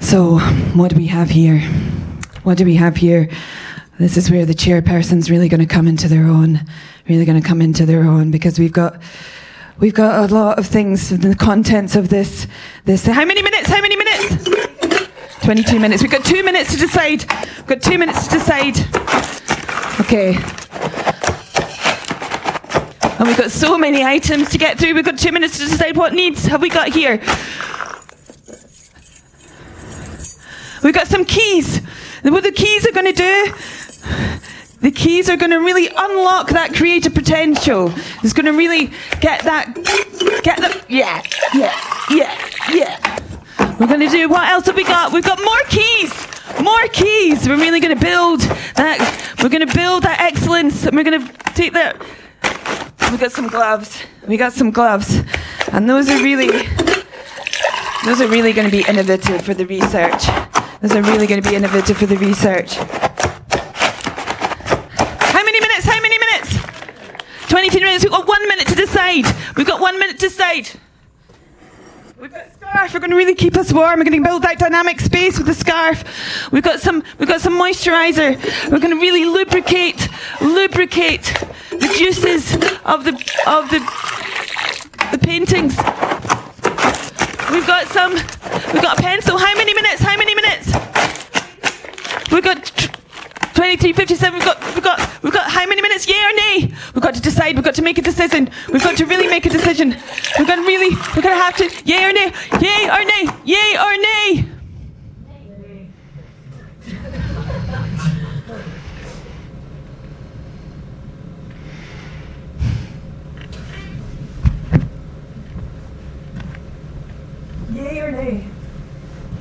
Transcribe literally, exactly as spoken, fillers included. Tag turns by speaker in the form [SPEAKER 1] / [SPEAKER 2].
[SPEAKER 1] So, what do we have here? What do we have here? This is where the chairperson's really going to come into their own. Really going to come into their own, because we've got we've got a lot of things, the contents of this. This. How many minutes? How many minutes? twenty-two minutes. We've got two minutes to decide. We've got two minutes to decide. Okay. And we've got so many items to get through. We've got two minutes to decide what needs have we got here. We've got some keys. And what the keys are going to do, the keys are going to really unlock that creative potential. It's going to really get that, get the, yeah, yeah, yeah, yeah. We're going to do, what else have we got? We've got more keys, more keys. We're really going to build that, we're going to build that excellence, and we're going to take that. We got some gloves. We got some gloves. And those are really, those are really going to be innovative for the research. Those are really going to be innovative for the research. How many minutes? How many minutes? twenty-two minutes. We've got one minute to decide. We've got one minute to decide. We've got a scarf. We're going to really keep us warm. We're going to build that dynamic space with the scarf. We've got some. We've got some moisturizer. We're going to really lubricate, lubricate the juices of the of the the paintings. We've got some. We've got a pencil. How many minutes? How many minutes? We've got twenty-three fifty-seven. We've got. We've got. We've got. How many minutes? Yay or nay? We've got to decide. We've got to make a decision. We've got to really make a decision. We're going to really. We're going to have to. Yay or nay? Yay or nay? Yay or nay? Yay or nay?